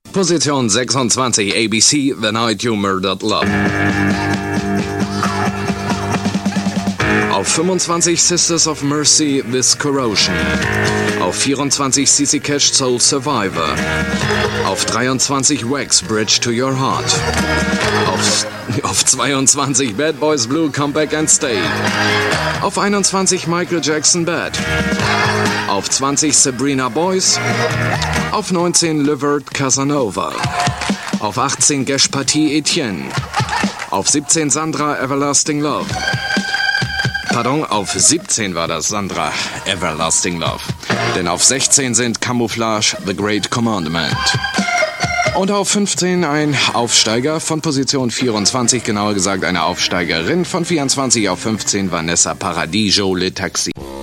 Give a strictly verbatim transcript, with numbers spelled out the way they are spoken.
Position sechsundzwanzig, A B C, The Night You Murdered Love. Auf fünfundzwanzig, Sisters of Mercy, This Corrosion. Auf vierundzwanzig, C C Cash, Soul Survivor. Auf dreiundzwanzig, Wax, Bridge to Your Heart. Auf, auf zweiundzwanzig, Bad Boys Blue, Come Back and Stay. Auf einundzwanzig, Michael Jackson, Bad. Auf zwanzig, Sabrina Boys. Auf neunzehn, Livert, Casanova. Auf achtzehn, Gesh Partie, Etienne. Auf siebzehn, Sandra, Everlasting Love. Pardon, auf siebzehn war das Sandra, Everlasting Love. Denn auf sechzehn sind Camouflage, The Great Commandment. Und auf fünfzehn ein Aufsteiger von Position vierundzwanzig, genauer gesagt eine Aufsteigerin von vierundzwanzig auf fünfzehn, Vanessa Paradiso, Le Taxi.